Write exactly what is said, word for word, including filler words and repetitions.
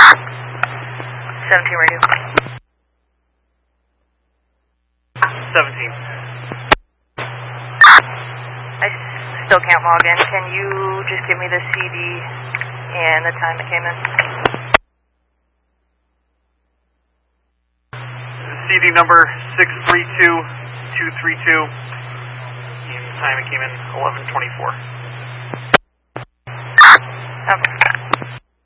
seventeen radio. seventeen. I still can't log in. Can you just give me the C D and the time it came in? C D number six three two two three two. And the time it came in eleven twenty-four. Okay.